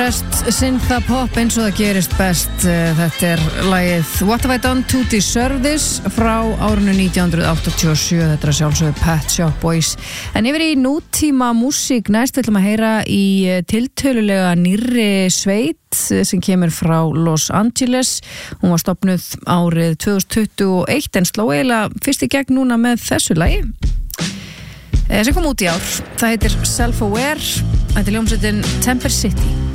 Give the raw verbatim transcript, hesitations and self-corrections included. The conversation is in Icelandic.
best, syntha pop eins og það gerist best. Þetta er lagið What Have I Done to Deserve This frá árinu nítján hundruð áttatíu og sjö. Þetta er sjálfsögðu Pet Shop Boys. En yfir í nútíma músík næst ætlum að heyra í tiltölulega nýrri sveit sem kemur frá Los Angeles. Hún var stofnuð árið tvö þúsund tuttugu og eitt en sló eiginlega fyrst í gegn núna með þessu lagi sem kom út í ár. Það heitir Self-Aware. Þetta er hljómsveitin Temper City.